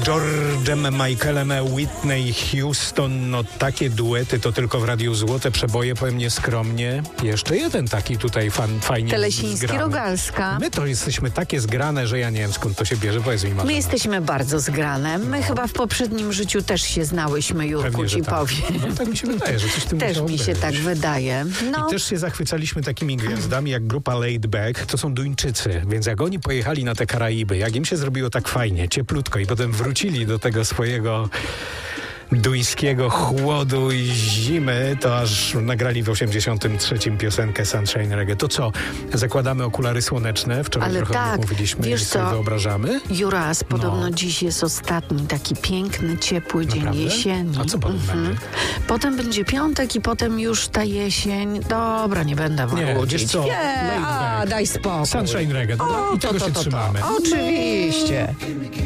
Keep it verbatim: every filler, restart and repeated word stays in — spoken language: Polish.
George'em Michaelem, Whitney Houston, no takie duety to tylko w Radiu Złote Przeboje, powiem nieskromnie. Jeszcze jeden taki tutaj fan, fajnie Telesiński, zgrany. Rogalska. My to jesteśmy takie zgrane, że ja nie wiem skąd to się bierze, powiedz mi, Marzena. My jesteśmy bardzo zgrane. My no. chyba w poprzednim życiu też się znałyśmy, Jurku, Pewnie, ci tak. powiem. No, tak mi się wydaje, że coś w tym Też musiało mi się być. tak wydaje. No. I też się zachwycaliśmy takimi gwiazdami jak grupa Laid Back, to są Duńczycy, więc jak oni pojechali na te Karaiby, jak im się zrobiło tak fajnie, cieplutko i potem wrócili do tego swojego duńskiego chłodu i zimy, to aż nagrali w osiemdziesiątym trzecim piosenkę Sunshine Reggae. To co? Zakładamy okulary słoneczne? Wczoraj Ale trochę tak, mówiliśmy i sobie co? wyobrażamy. Juras, podobno No. dziś jest ostatni taki piękny, ciepły Naprawdę? dzień jesienni. A co potem Mhm. będzie? Potem będzie piątek i potem już ta jesień. Dobra, nie będę Nie, marudzić. wiesz co? Nie, Laid a, back. daj spokój. Sunshine Reggae. O, I tego to, się to, to, trzymamy. to. Oczywiście.